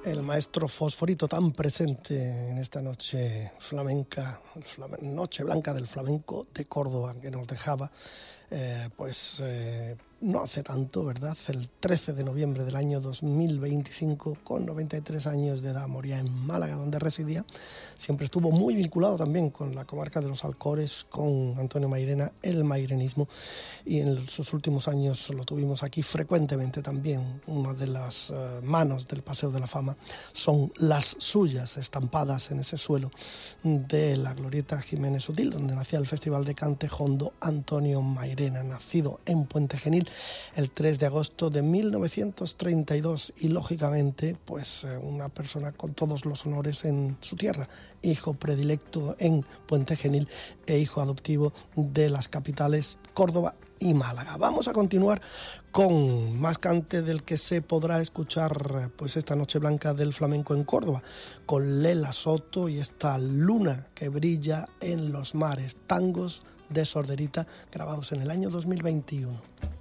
El maestro Fosforito, tan presente en esta noche flamenca, noche blanca del flamenco de Córdoba, que nos dejaba no hace tanto, ¿verdad? El 13 de noviembre del año 2025, con 93 años de edad, moría en Málaga, donde residía. Siempre estuvo muy vinculado también con la comarca de los Alcores, con Antonio Mairena, el mairenismo, y en sus últimos años lo tuvimos aquí frecuentemente también. Una de las manos del Paseo de la Fama son las suyas, estampadas en ese suelo de la Glorieta Jiménez Sutil, donde nacía el Festival de Cante Jondo Antonio Mairena, nacido en Puente Genil el 3 de agosto de 1932, y lógicamente una persona con todos los honores en su tierra, hijo predilecto en Puente Genil e hijo adoptivo de las capitales Córdoba y Málaga. Vamos a continuar con más cante del que se podrá escuchar esta noche blanca del flamenco en Córdoba, con Lela Soto y esta luna que brilla en los mares, tangos de Sorderita, grabados en el año 2021.